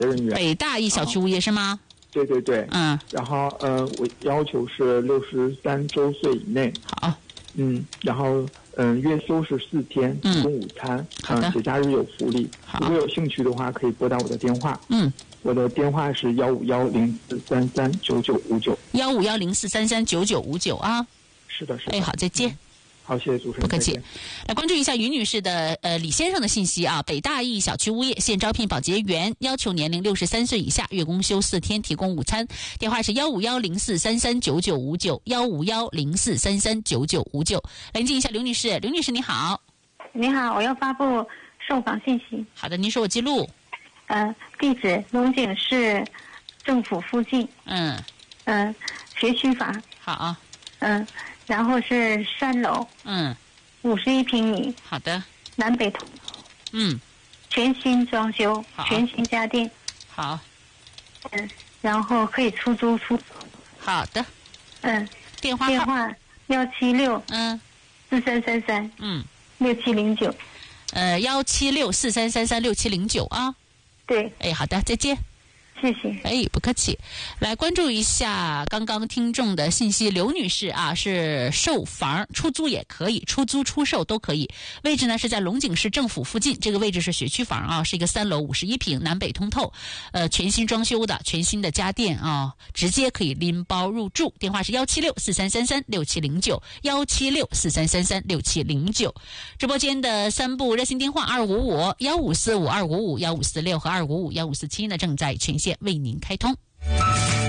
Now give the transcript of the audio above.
人员。 北大一小区物业是吗？ 对对对。然后我要求是63周岁以内。 好。 然后月休是4天，提供午餐。 好的。 节假日有福利。如果有兴趣的话，可以拨打我的电话。我的电话是15104339959。 15104339959啊。 是的，是的。 好，再见。 好，谢谢主持人。 不客气。来关注一下于女士的李先生的信息啊。北大一小区物业现招聘保洁员，要求年龄63岁以下，月公休4天，提供午餐。电话是15104339959 15104339959。连接一下刘女士，刘女士你好。 你好，我要发布受访信息。 好的，您说我记录。 地址龙井市政府附近。学区房。 好。 然后是3楼，51平米。 好的。 南北通。全新装修，全新家电。 好。 然后可以出租出。 好的。电话 17643336709。 17643336709啊。 对。 好的，再见。 谢谢。 不客气。来关注一下刚刚听众的信息，刘女士啊是售房，出租也可以，出租出售都可以。位置呢是在龙井市政府附近，这个位置是学区房啊，是一个3楼51平，南北通透，全新装修的，全新的家电啊，直接可以拎包入住。电话是17643336709 17643336709。直播间的3部热线电话255 1545 255 1546和255 1547呢正在全线为您开通。